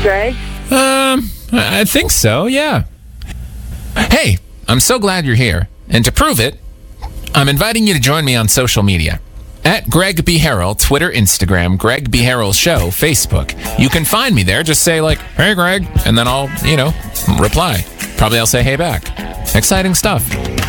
Greg? I think so, yeah. Hey, I'm so glad you're here. And to prove it, I'm inviting you to join me on social media. At Greg B. Harrell, Twitter, Instagram, Greg B. Harrell Show, Facebook. You can find me there. Just say, like, hey, Greg, and then I'll, reply. Probably I'll say, hey, back. Exciting stuff.